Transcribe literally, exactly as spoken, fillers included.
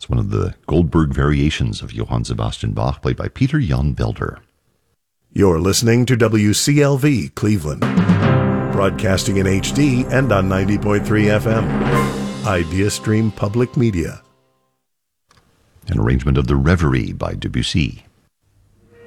It's one of the Goldberg variations of Johann Sebastian Bach, played by Peter Jan Belder. You're listening to W C L V Cleveland, broadcasting in H D and on ninety point three F M. IdeaStream Public Media. An arrangement of the Reverie by Debussy.